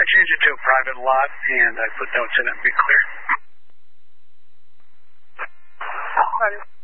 change it to a private lot, and I put notes in it to be clear. Roger.